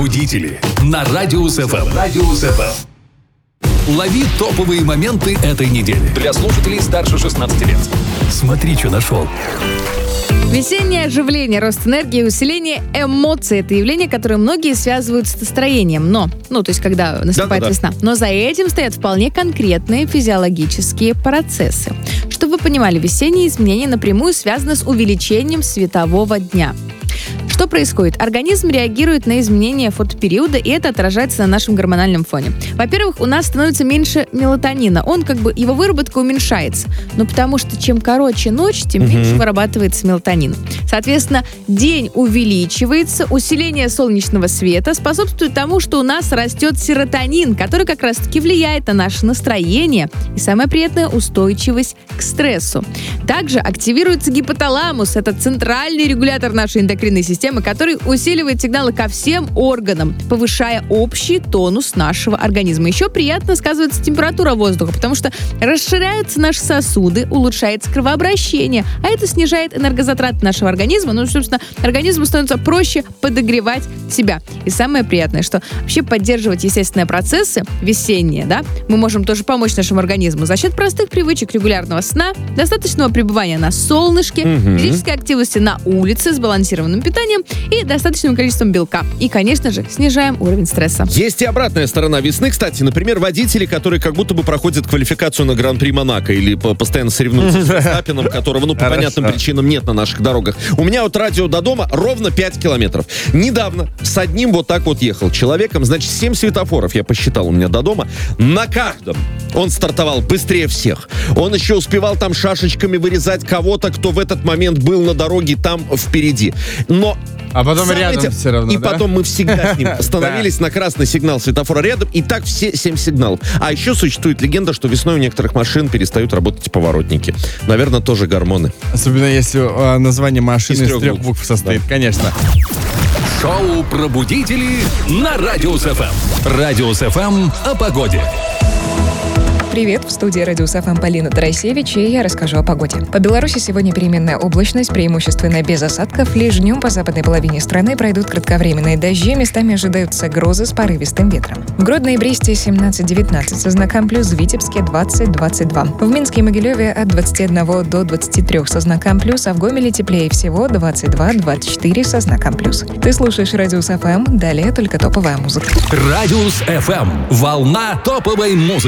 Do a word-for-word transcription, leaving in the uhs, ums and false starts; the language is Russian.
Шоу-пробудители на Радиус эф эм. Радиус эф эм. Лови топовые моменты этой недели. Для слушателей старше шестнадцати лет. Смотри, что нашел. Весеннее оживление, рост энергии, усиление эмоций – это явление, которое многие связывают с настроением. Но, ну, то есть, когда наступает Да-да-да. весна. Но за этим стоят вполне конкретные физиологические процессы. Чтобы вы понимали, весенние изменения напрямую связаны с увеличением светового дня. Что происходит? Организм реагирует на изменения фотопериода, и это отражается на нашем гормональном фоне. Во-первых, у нас становится меньше мелатонина. Он как бы, его выработка уменьшается. Но потому что чем короче ночь, тем Мгм. меньше вырабатывается мелатонин. Соответственно, день увеличивается, усиление солнечного света способствует тому, что у нас растет серотонин, который как раз-таки влияет на наше настроение и, самое приятное, устойчивость к стрессу. Также активируется гипоталамус, это центральный регулятор нашей эндокринной системы, который усиливает сигналы ко всем органам, повышая общий тонус нашего организма. Еще приятно сказывается температура воздуха, потому что расширяются наши сосуды, улучшается кровообращение, а это снижает энергозатраты нашего организма. Ну, собственно, организму становится проще подогревать себя. И самое приятное, что вообще поддерживать естественные процессы весенние, да, мы можем тоже помочь нашему организму за счет простых привычек регулярного сна, достаточного пребывания на солнышке, Мгм. физической активности на улице, сбалансированным питанием и достаточным количеством белка. И, конечно же, снижаем уровень стресса. Есть и обратная сторона весны, кстати. Например, водители, которые как будто бы проходят квалификацию на Гран-при Монако или по- постоянно соревнуются с Верстаппеном, которого, ну, по Хорошо. понятным причинам нет на наших дорогах. У меня от радио до дома ровно пять километров. Недавно с одним вот так вот ехал человеком, значит, семь светофоров, я посчитал, у меня до дома. На каждом он стартовал быстрее всех. Он еще успевал там шашечками вырезать кого-то, кто в этот момент был на дороге там впереди. Но А потом Самое рядом те- все равно, И да? потом мы всегда с ним становились на красный сигнал светофора рядом, и так все семь сигналов. А еще существует легенда, что весной у некоторых машин перестают работать поворотники. Наверное, тоже гормоны. Особенно если э, название машины Из из трех трех букв. букв состоит, конечно. Шоу «Пробудители» на Радиус эф эм. Радиус эф эм о погоде. Привет, в студии Радиус эф эм Полина Тарасевич, и я расскажу о погоде. По Беларуси сегодня переменная облачность, преимущественно без осадков. Лишь днем по западной половине страны пройдут кратковременные дожди, местами ожидаются грозы с порывистым ветром. В Гродно и Бресте семнадцать-девятнадцать со знаком плюс, в Витебске двадцать-двадцать два. В Минске и Могилеве от двадцати одного до двадцати трёх со знаком плюс, а в Гомеле теплее всего двадцать два-двадцать четыре со знаком плюс. Ты слушаешь Радиус эф эм, далее только топовая музыка. Радиус эф эм. Волна топовой музыки.